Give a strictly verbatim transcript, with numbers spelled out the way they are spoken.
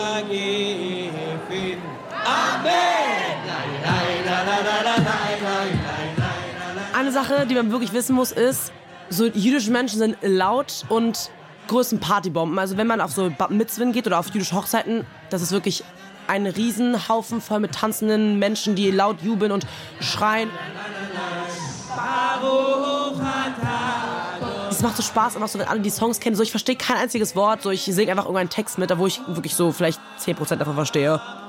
Eine Sache, die man wirklich wissen muss, ist, so jüdische Menschen sind laut und größten Partybomben. Also wenn man auf so Bat Mitzwen geht oder auf jüdische Hochzeiten, das ist wirklich ein Riesenhaufen voll mit tanzenden Menschen, die laut jubeln und schreien. Es macht so Spaß, einfach so, wenn alle die Songs kennen. So, ich verstehe kein einziges Wort, so ich singe einfach irgendeinen Text mit, da wo ich wirklich so vielleicht zehn Prozent davon verstehe.